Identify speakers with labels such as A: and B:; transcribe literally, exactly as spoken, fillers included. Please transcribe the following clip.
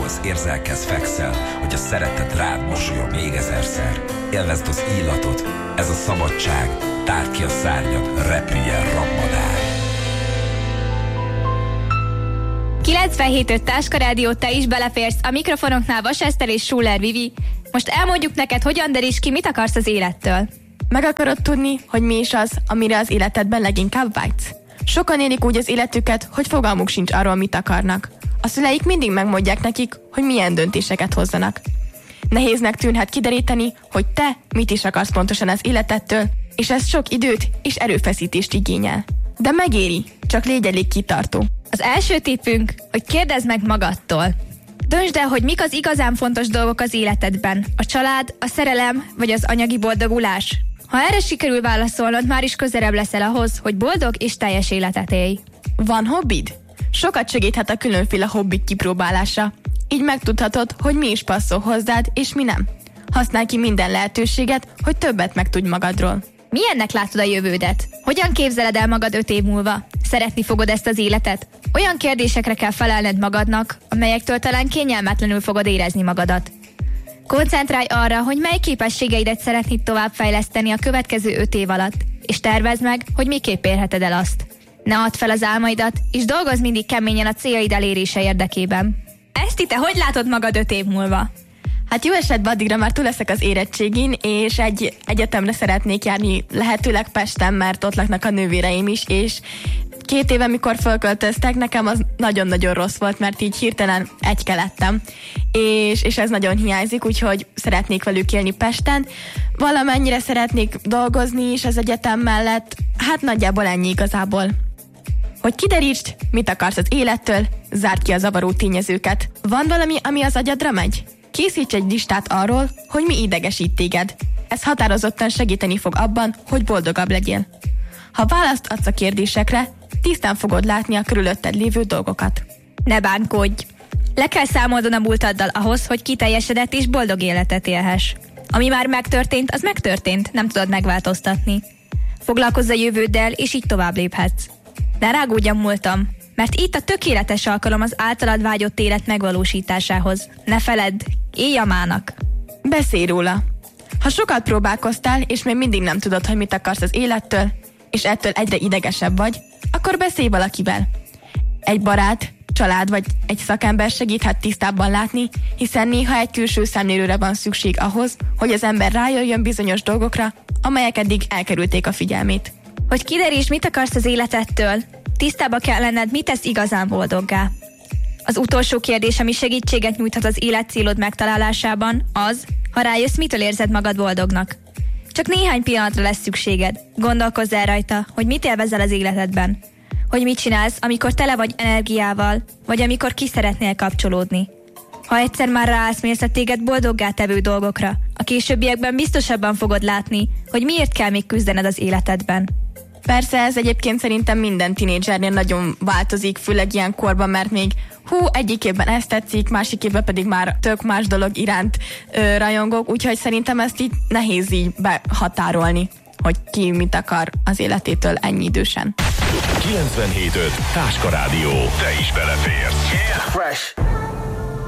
A: Átgondolsz, érzelkezz, fekszel, hogy a szeretet rád mosolyog még ezerszer. Élvezd az illatot, ez a szabadság, tárd ki a szárnyad, repüljen rabbadár.
B: kilencvenhét öt Táska Rádió, te is beleférsz, a mikrofonoknál Vas Eszter és Schuller Vivi. Most elmondjuk neked, hogyan deríts ki, mit akarsz az élettől.
C: Meg akarod tudni, hogy mi is az, amire az életedben leginkább vágysz? Sokan élik úgy az életüket, hogy fogalmuk sincs arról, mit akarnak. A szüleik mindig megmondják nekik, hogy milyen döntéseket hozzanak. Nehéznek tűnhet kideríteni, hogy te mit is akarsz pontosan az életedtől, és ez sok időt és erőfeszítést igényel. De megéri, csak légy elég kitartó.
B: Az első tippünk, hogy kérdezd meg magadtól. Döntsd el, hogy mik az igazán fontos dolgok az életedben. A család, a szerelem vagy az anyagi boldogulás? Ha erre sikerül válaszolnod, már is közelebb leszel ahhoz, hogy boldog és teljes életet élj.
C: Van hobbid? Sokat segíthet a különféle hobbik kipróbálása. Így megtudhatod, hogy mi is passzol hozzád, és mi nem. Használj ki minden lehetőséget, hogy többet megtudj magadról.
B: Milyennek látod a jövődet? Hogyan képzeled el magad öt év múlva? Szeretni fogod ezt az életet? Olyan kérdésekre kell felelned magadnak, amelyektől talán kényelmetlenül fogod érezni magadat. Koncentrálj arra, hogy mely képességeidet szeretnéd továbbfejleszteni a következő öt év alatt, és tervezd meg, hogy miképp érheted el azt. Ne add fel az álmaidat, és dolgozz mindig keményen a céljaid elérése érdekében. Eszti, te hogy látod magad öt év múlva?
C: Hát jó esetben addigra már túl leszek az érettségin, és egy egyetemre szeretnék járni, lehetőleg Pesten, mert ott laknak a nővéreim is, és két éve, mikor fölköltöztek, nekem az nagyon-nagyon rossz volt, mert így hirtelen egyke lettem, és, és ez nagyon hiányzik, úgyhogy szeretnék velük élni Pesten. Valamennyire szeretnék dolgozni is az egyetem mellett, hát nagyjából ennyi igazából. Hogy kiderítsd, mit akarsz az élettől, zárd ki a zavaró tényezőket. Van valami, ami az agyadra megy? Készíts egy listát arról, hogy mi idegesít téged. Ez határozottan segíteni fog abban, hogy boldogabb legyél. Ha választ adsz a kérdésekre, tisztán fogod látni a körülötted lévő dolgokat.
B: Ne bánkodj! Le kell számolnod a múltaddal ahhoz, hogy kiteljesedett és boldog életet élhess. Ami már megtörtént, az megtörtént, nem tudod megváltoztatni. Foglalkozz a jövőddel, és így tovább léphetsz. Ne rágódj a múltam, mert itt a tökéletes alkalom az általad vágyott élet megvalósításához. Ne feledd, élj a mának!
C: Beszélj róla! Ha sokat próbálkoztál, és még mindig nem tudod, hogy mit akarsz az élettől, és ettől egyre idegesebb vagy, akkor beszélj valakivel. Egy barát, család vagy egy szakember segíthet tisztábban látni, hiszen néha egy külső szemlélőre van szükség ahhoz, hogy az ember rájöjjön bizonyos dolgokra, amelyek eddig elkerülték a figyelmét.
B: Hogy kiderítsd, mit akarsz az életettől, tisztába kell lenned, mit tesz igazán boldoggá. Az utolsó kérdés, ami segítséget nyújthat az életcélod megtalálásában, az, ha rájössz, mitől érzed magad boldognak. Csak néhány pillanatra lesz szükséged. Gondolkozz el rajta, hogy mit élvezel az életedben. Hogy mit csinálsz, amikor tele vagy energiával, vagy amikor ki szeretnél kapcsolódni. Ha egyszer már ráeszmélsz a téged boldoggá tevő dolgokra, a későbbiekben biztosabban fogod látni, hogy miért kell még küzdened az életedben.
C: Persze ez egyébként szerintem minden tinédzsernél nagyon változik, főleg ilyen korban, mert még hú, egyik évben ezt tetszik, másik évben pedig már tök más dolog iránt ö, rajongok, úgyhogy szerintem ezt így nehéz így behatárolni, hogy ki mit akar az életétől ennyi idősen.
D: kilencvenhét öt Táska Rádió. Te is beleférsz. Yeah. Fresh.